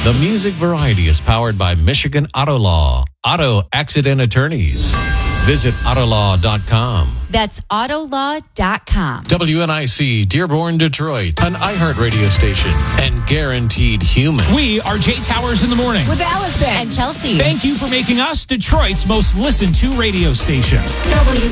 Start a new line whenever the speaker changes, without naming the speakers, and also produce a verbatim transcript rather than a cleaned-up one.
The Music Variety is powered by Michigan Auto Law. Auto accident attorneys. Visit autolaw dot com.
That's autolaw dot com.
W N I C, Dearborn, Detroit, an iHeart radio station, and guaranteed human.
We are Jay Towers in the morning.
With Allison and Chelsea.
Thank you for making us Detroit's most listened to radio station.
W